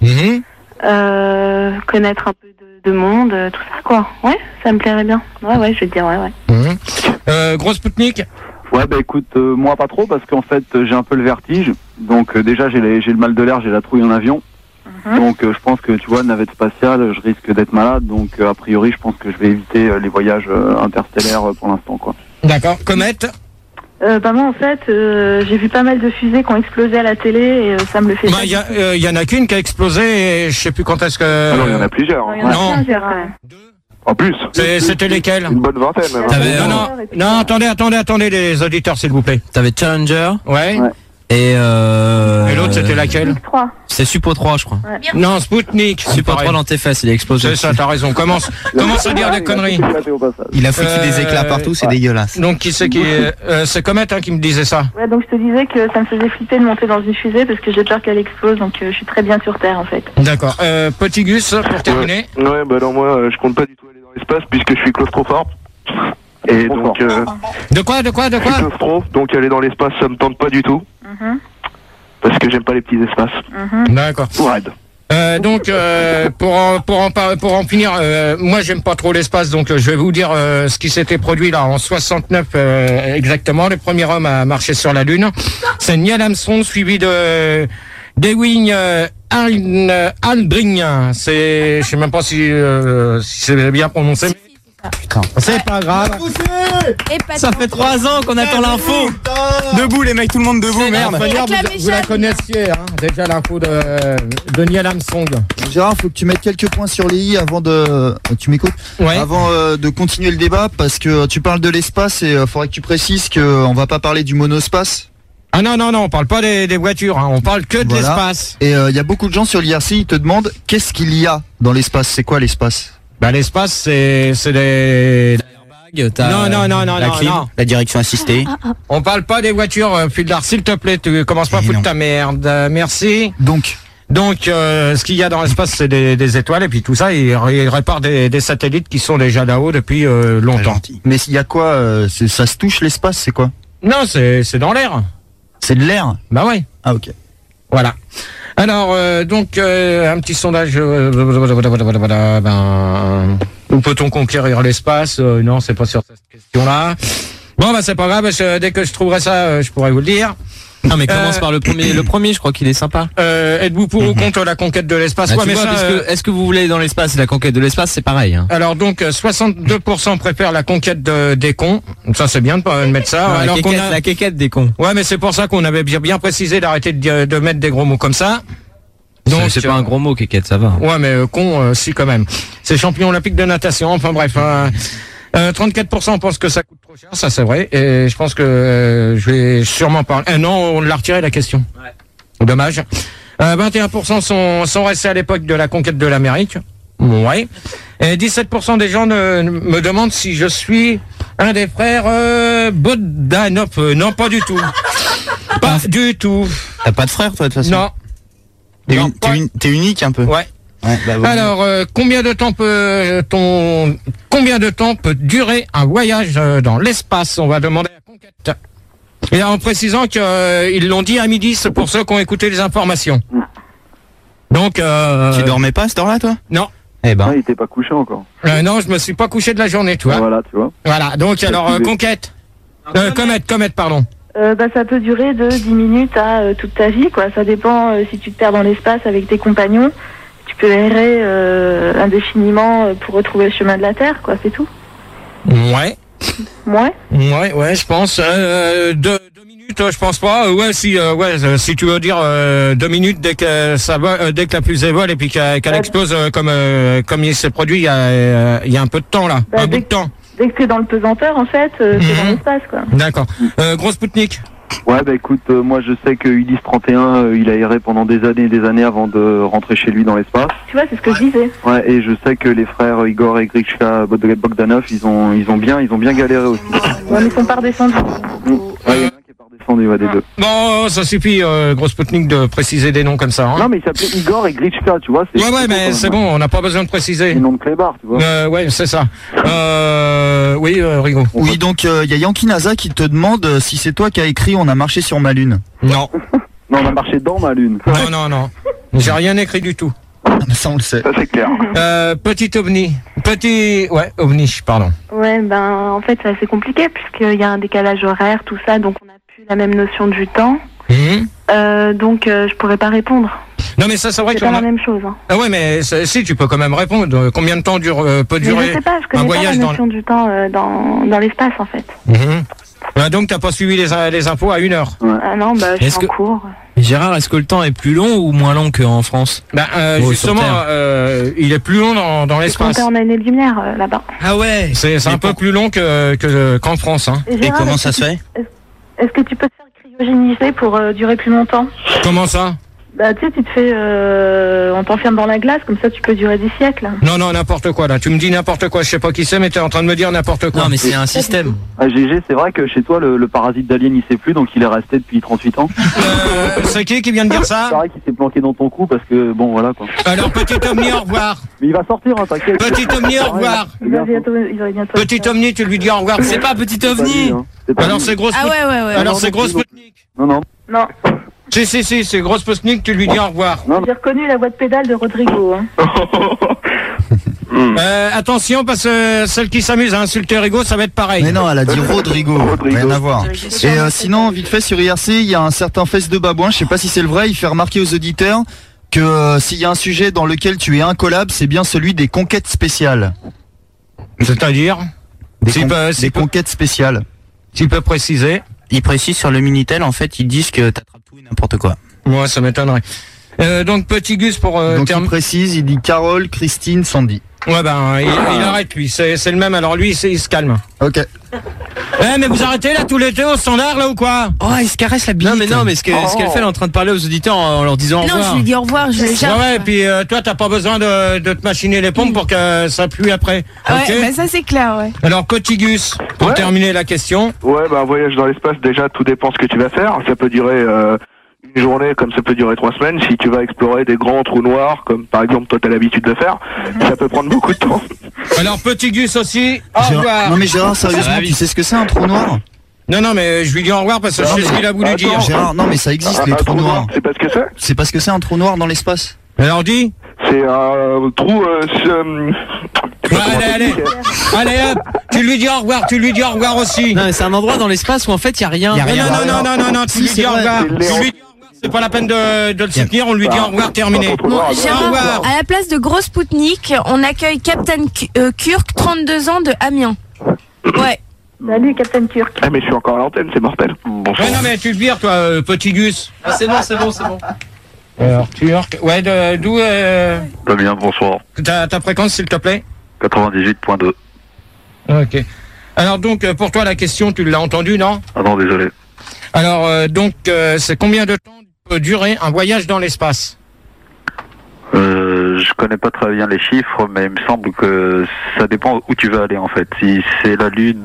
Connaître un peu de monde, tout ça, quoi. Ouais, ça me plairait bien. Ouais, je vais te dire, ouais. Gros Spoutnik. Ouais, bah écoute, moi pas trop, parce qu'en fait, j'ai un peu le vertige. Donc déjà, j'ai le mal de l'air, j'ai la trouille en avion. Donc je pense que, tu vois, navette spatiale, je risque d'être malade. Donc a priori, je pense que je vais éviter les voyages interstellaires pour l'instant, quoi. D'accord. Comète. Moi, en fait, j'ai vu pas mal de fusées qui ont explosé à la télé et ça me le fait. Il y en a qu'une qui a explosé et je sais plus quand est-ce que... Ah non, il y en a plusieurs. Il y en a plusieurs, quand même. En plus. C'était lesquelles? Une bonne vingtaine, même. Non, attendez, les auditeurs, s'il vous plaît. T'avais Challenger. Ouais. Et l'autre, c'était laquelle? C'est Suppo 3, je crois. Ouais. Non, Spoutnik. Suppo 3 dans tes fesses, il a explosé. C'est ça, t'as raison. Commence à dire des conneries. Il a foutu des éclats partout, c'est dégueulasse. Donc, qui c'est qui... c'est Comet qui me disait ça. Ouais, donc je te disais que ça me faisait flipper de monter dans une fusée parce que j'ai peur qu'elle explose, donc je suis très bien sur Terre, en fait. D'accord. Petit Gus, pour terminer. Ouais, bah non, moi, je compte pas du tout aller dans l'espace puisque je suis claustrophobe. Et donc... De quoi? Je suis claustrophobe, donc aller dans l'espace, ça me tente pas du tout. Parce que j'aime pas les petits espaces. D'accord. Donc pour en finir, moi j'aime pas trop l'espace, donc je vais vous dire ce qui s'était produit là en 69 exactement. Le premier homme à marcher sur la Lune, c'est Neil Armstrong suivi de Edwin Aldrin. C'est, je sais même pas si c'est bien prononcé. Putain. C'est pas grave. Ça fait 3 ans qu'on attend l'info. Debout les mecs, tout le monde debout, merde. Vous la connaissiez, hein, déjà l'info de Neil Armstrong. Gérard, faut que tu mettes quelques points sur les i avant de... Tu m'écoutes? Ouais. Avant de continuer le débat, parce que tu parles de l'espace et faudrait que tu précises qu'on va pas parler du monospace. Ah non, on parle pas des voitures, hein, on parle que de l'espace. Et il y a beaucoup de gens sur l'IRC, ils te demandent qu'est-ce qu'il y a dans l'espace, c'est quoi l'espace? Bah l'espace c'est des... Non. La direction assistée. On parle pas des voitures, Fildar, s'il te plaît, tu commences pas à foutre ta merde. Merci. Donc, ce qu'il y a dans l'espace, c'est des étoiles et puis tout ça, ils réparent des satellites qui sont déjà là-haut depuis longtemps. Mais il y a quoi ça se touche l'espace, c'est quoi? Non, c'est dans l'air. C'est de l'air? Bah ouais. Ah ok. Voilà. Alors, un petit sondage. Où peut-on conquérir l'espace? Non, c'est pas sur cette question-là. Bon, bah c'est pas grave. Dès que je trouverai ça, je pourrai vous le dire. Non, mais commence par le premier. Le premier, je crois qu'il est sympa. Êtes-vous pour ou contre la conquête de l'espace? Bah, est-ce que vous voulez aller dans l'espace et la conquête de l'espace, c'est pareil. Hein. Alors donc, 62% préfèrent la conquête des cons. Ça, c'est bien de mettre ça. Non, alors la conquête des cons. Ouais, mais c'est pour ça qu'on avait bien précisé d'arrêter de mettre des gros mots comme ça. Donc c'est pas un gros mot, Kékette, ça va. Ouais, mais con, si quand même. C'est champion olympique de natation. Enfin bref. 34% pensent que ça coûte trop cher, ça c'est vrai. Et je pense que je vais sûrement parler. Non, on l'a retiré la question. Ouais. Dommage. 21% sont restés à l'époque de la conquête de l'Amérique. Ouais. Et 17% des gens me demandent si je suis un des frères Bogdanov. Non, pas du tout. Pas du tout. T'as pas de frère, toi, de toute façon? Non. T'es unique un peu. Ouais. Alors, combien de temps peut durer un voyage dans l'espace? On va demander à la conquête. Et en précisant qu'ils l'ont dit à midi, c'est pour ceux qui ont écouté les informations. Donc, tu dormais pas à cette heure-là, toi? Non. Eh ben. Il était pas couché encore. Non, je me suis pas couché de la journée, tu vois. Voilà, tu vois. Voilà. Donc, alors, conquête. Comète, pardon. Ça peut durer de 10 minutes à toute ta vie, quoi. Ça dépend si tu te perds dans l'espace avec tes compagnons. Tu peux errer indéfiniment pour retrouver le chemin de la Terre, quoi, c'est tout. Ouais. Ouais, je pense. 2 minutes, je pense pas. Si tu veux dire 2 minutes dès que ça va, dès que la fusée vole et puis qu'elle explose comme il s'est produit il y a un peu de temps là, un bout de temps. Dès que t'es dans le pesanteur, en fait, c'est dans l'espace, quoi. D'accord. Gros Spoutnik. Ouais, bah écoute, moi je sais que Ulysse 31, il a erré pendant des années et des années avant de rentrer chez lui dans l'espace. Tu vois, c'est ce que je disais. Ouais, et je sais que les frères Igor et Grishka Bogdanov, ils ont bien galéré aussi. Ouais, mais ils sont pas redescendus. Ouais, il y en a un qui est pas redescendu, des deux. Bon, ça suffit, Gros Spoutnik, de préciser des noms comme ça. Hein. Non, mais il s'appelait Igor et Grishka, tu vois. Ouais, mais c'est bon, on n'a pas besoin de préciser. C'est le nom de clébard, tu vois. Ouais, c'est ça. Oui, Rigo. Oui, donc il y a Yankee NASA qui te demande si c'est toi qui as écrit On a marché sur ma lune. Non. Non, on a marché dans ma lune. Non. J'ai rien écrit du tout. Ça, on le sait. Ça, c'est clair. Petit ovni. Ovni, pardon. Ouais, ben en fait c'est assez compliqué puisqu'il y a un décalage horaire, tout ça, donc on n'a plus la même notion du temps. Donc je pourrais pas répondre. Non mais ça c'est vrai C'est que pas la même chose. Hein. Ah ouais mais si tu peux quand même répondre. Combien de temps peut durer Mais je sais pas, je un connais pas voyage la notion du temps dans l'espace en fait. Donc t'as pas suivi les infos à 1 heure. Ah non, bah je suis en cours. Gérard, est-ce que le temps est plus long ou moins long qu'en France? Justement, il est plus long dans l'espace. On est en année-lumière là-bas. Ah ouais. C'est un peu plus long qu'en France. Hein. Et Gérard, comment ça se fait? Est-ce que tu peux te faire cryogéniser pour durer plus longtemps? Comment ça? Bah tu sais, tu te fais, on t'enferme dans la glace, comme ça tu peux durer des siècles. Non, n'importe quoi là. Tu me dis n'importe quoi. Je sais pas qui c'est, mais t'es en train de me dire n'importe quoi. Non, mais c'est un système. Ah, GG, c'est vrai que chez toi, le parasite d'alien, il sait plus, donc il est resté depuis 38 ans. C'est qui vient de dire ça? C'est vrai qu'il s'est planqué dans ton cou parce que, bon, voilà quoi. Alors, petit Omni, au revoir. Mais il va sortir, hein, t'inquiète. Petit Omni, au revoir. Il va bientôt. Petit Omni, tu lui dis au revoir. C'est pas petit ovni. Alors, c'est grosse. Ah ouais. Alors, c'est grosse Sputnik. Non. Non. Si, c'est grosse Sputnik, tu lui dis au revoir. J'ai reconnu la voix de pédale de Rodrigo. Hein. Attention, parce que celle qui s'amuse à insulter Rigo, ça va être pareil. Mais non, elle a dit Rodrigo. Rien à voir. Et sinon, vite fait, sur IRC, il y a un certain Fesse de Babouin, je sais pas si c'est le vrai, il fait remarquer aux auditeurs que s'il y a un sujet dans lequel tu es incollable, c'est bien celui des conquêtes spéciales. C'est-à-dire Des conquêtes spéciales. Tu peux préciser? Il précise sur le Minitel, en fait, ils disent que t'attrapes tout et n'importe quoi. Moi, ça m'étonnerait. Donc, petit Gus pour Donc il précise, il dit Carole, Christine, Sandy. Ouais, il arrête, lui. C'est le même. Alors, lui, il se calme. Ok. Mais vous arrêtez, là, tous les deux au standard, là, ou quoi? Oh, il se caresse la bite. Non, mais ce qu'elle fait, elle est en train de parler aux auditeurs en leur disant au revoir. Non, je lui dis au revoir, je le charge. Ouais, et puis toi, t'as pas besoin de te machiner les pompes pour que ça pue après. Ouais, Ok. bah ça c'est clair, ouais. Alors, Cotigus, pour terminer la question. Ouais, un voyage dans l'espace, déjà, tout dépend ce que tu vas faire. Ça peut durer une journée, comme ça peut durer 3 semaines. Si tu vas explorer des grands trous noirs, comme par exemple toi t'as l'habitude de faire, ça peut prendre beaucoup de temps. Alors, petit Gus aussi, au revoir. Non mais Gérard, sérieusement, tu sais ce que c'est un trou noir? Non, mais je lui dis au revoir parce que je sais ce qu'il a voulu dire. Gérard, non mais ça existe, les trous noirs. C'est pas ce que c'est? C'est parce que c'est un trou noir dans l'espace. Alors, dis. C'est un trou... Allez, hop, tu lui dis au revoir aussi. Non, mais c'est un endroit dans l'espace où en fait il y a rien. Non, tu lui dis au revoir. C'est pas la peine de le soutenir, on lui dit au revoir, terminé. Bon, Gérard, Au revoir. à la place de Gros Spoutnik, on accueille Captain Kirk, 32 ans de Amiens. Ouais. Salut, Captain Kirk. Ah mais je suis encore à l'antenne, c'est mortel. Ouais, non, mais tu le vires, toi, petit Gus. Ah, c'est bon. Alors, Turc. Ouais, d'où Damien, bonsoir. ta fréquence, s'il te plaît? 98.2. Ok. Alors, donc, pour toi, la question, tu l'as entendue, non? Ah non, désolé. Alors, c'est combien de temps peut durer un voyage dans l'espace? Je connais pas très bien les chiffres, mais il me semble que ça dépend où tu veux aller en fait. Si c'est la Lune,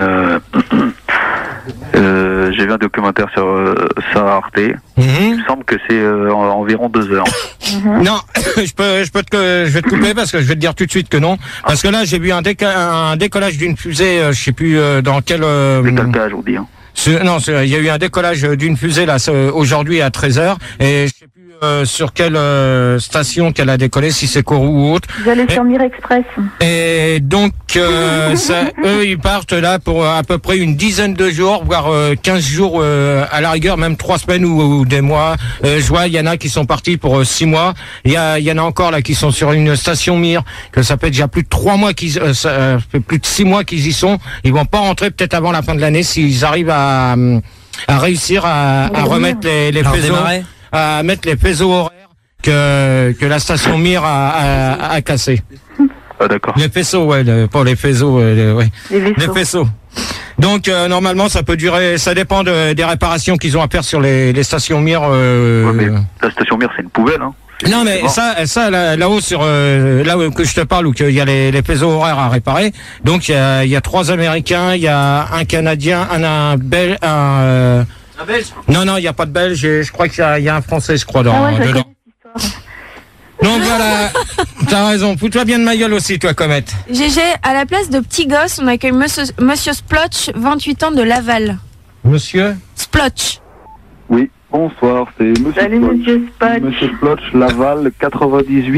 j'ai vu un documentaire sur Arte. Il me semble que c'est environ 2 heures. Non, je vais te couper parce que je vais te dire tout de suite que non. Parce que là, j'ai vu un décollage d'une fusée, je sais plus dans quel... Décalage, on dit. Hein. Non, il y a eu un décollage d'une fusée là aujourd'hui à 13h et je sais plus sur quelle station qu'elle a décollé, si c'est Kourou ou autre. Vous allez sur Mir Express. Et donc eux ils partent là pour à peu près une dizaine de jours, voire 15 jours à la rigueur, même 3 semaines ou des mois. Je vois il y en a qui sont partis pour 6 mois. Il y en a encore là qui sont sur une station Mir, que ça fait déjà plus de 3 mois ça fait plus de 6 mois qu'ils y sont. Ils vont pas rentrer peut-être avant la fin de l'année s'ils arrivent à réussir à remettre les faisceaux, à mettre les faisceaux horaires que la station Mir a cassé. Ah d'accord. Les faisceaux, ouais, pas les faisceaux, ouais. Les faisceaux. Donc normalement ça peut durer, ça dépend des réparations qu'ils ont à faire sur les stations Mir. Ouais, mais la station Mir c'est une poubelle, hein. Non mais ça là-haut sur là où que je te parle où qu'il y a les faisceaux horaires à réparer. Donc il y a 3 Américains, il y a un Canadien, un Belge. Un Belge? Non, il n'y a pas de Belge. Je crois qu'il y a un Français, je crois, dedans. Donc voilà, t'as raison. Fous-toi bien de ma gueule aussi, toi, Comète. GG, à la place de Petit Gosse, on accueille Monsieur Splotch, 28 ans de Laval. Monsieur Splotch. Oui. Bonsoir, c'est Monsieur Salut, Plotch. Monsieur Spotch. Monsieur Plotch, Laval, 98.